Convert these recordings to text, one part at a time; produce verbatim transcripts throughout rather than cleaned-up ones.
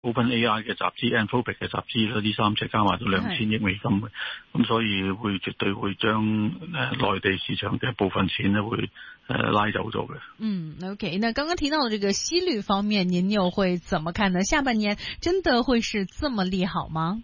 OpenAI 嘅集資、Anthropic 嘅集資啦，呢三隻加埋都兩千億美金嘅，咁所以會絕對會將誒內地市場嘅部分錢咧會誒、呃、拉走咗嘅。 嗯 ，OK， 那剛剛提到的這個息率方面，您又會怎麼看呢？下半年真的會是這麼利好嗎？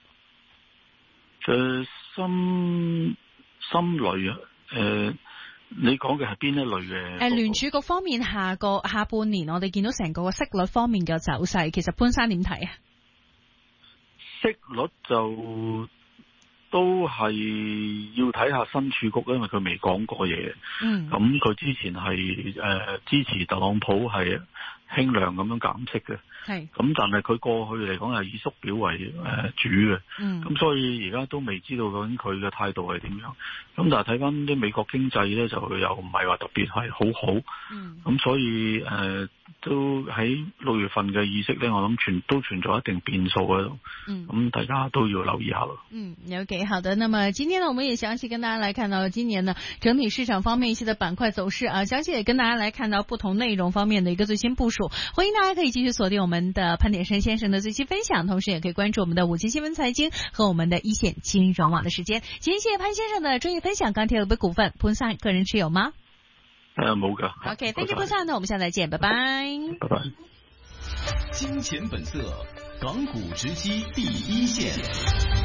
誒，心心類啊，誒、呃。你講嘅係邊一類嘅？ 誒，聯儲局方面下個下半年，我哋見到成個息率方面嘅走勢，其實潘生點睇啊？ 息率就都係要睇下新儲局，因為佢未講過嘢。嗯。咁佢之前係誒、呃、支持特朗普係輕量咁樣減息嘅。係。咁但係佢過去嚟講係以縮表為誒、呃、主嘅。嗯。咁所以而家都未知道究竟佢嘅態度係點樣。咁但係睇翻啲美國經濟咧，就又唔係話特別係好好。嗯。咁所以誒、呃、都喺六月份嘅議息咧，我諗全都存在一定變數喺度。嗯。咁大家都要留意下咯。 嗯 ，OK， 好的。那麼今天呢，我們也詳細跟大家來看到今年呢整體市場方面一些的板塊走勢啊，詳細也跟大家來看到不同內容方面的一個最新部署。歡迎大家可以繼續鎖定我們的潘鐵珊先生的最新分享，同時也可以關注我們的五七新聞財經和我們的一線金融網的時間。今天謝謝潘先生的專業分享。鋼鐵股股份，潘生個人持有嗎？ 誒，冇噶。 OK，thank you，潘生，那我們下次再見，拜拜。 拜拜。 金錢本色，港股直擊第一線。